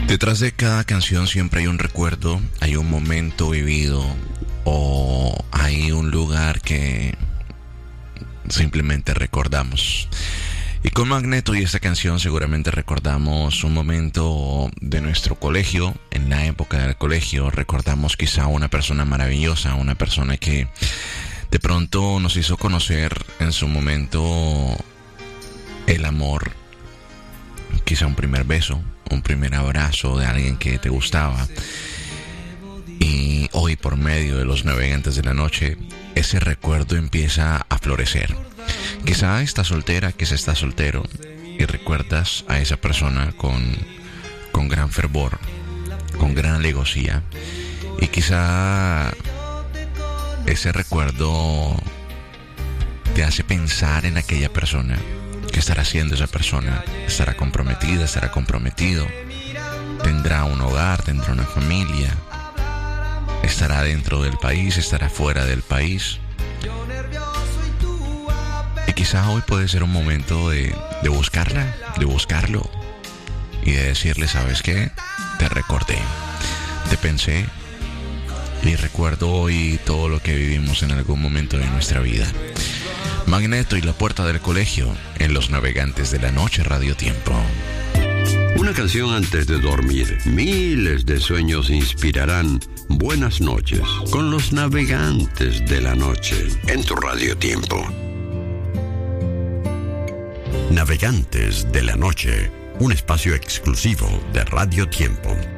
Detrás de cada canción siempre hay un recuerdo, hay un momento vivido o hay un lugar que simplemente recordamos. Y con Magneto y esta canción seguramente recordamos un momento de nuestro colegio, en la época del colegio. Recordamos quizá una persona maravillosa, una persona que de pronto nos hizo conocer en su momento el amor, quizá un primer beso, un primer abrazo de alguien que te gustaba. Y hoy, por medio de los navegantes de la noche, ese recuerdo empieza a florecer. Quizá estás soltera, quizá estás soltero y recuerdas a esa persona con gran fervor, con gran alevosía. Y quizá ese recuerdo te hace pensar en aquella persona. ¿Qué estará haciendo esa persona? ¿Estará comprometida? ¿Estará comprometido? ¿Tendrá un hogar? ¿Tendrá una familia? ¿Estará dentro del país? ¿Estará fuera del país? Y quizá hoy puede ser un momento de buscarla, de buscarlo y de decirle, ¿sabes qué? Te recordé, te pensé y recuerdo hoy todo lo que vivimos en algún momento de nuestra vida. Magneto y la puerta del colegio en Los Navegantes de la Noche Radio Tiempo. Una canción antes de dormir. Miles de sueños inspirarán. Buenas noches con Los Navegantes de la Noche en tu Radio Tiempo. Navegantes de la Noche, un espacio exclusivo de Radio Tiempo.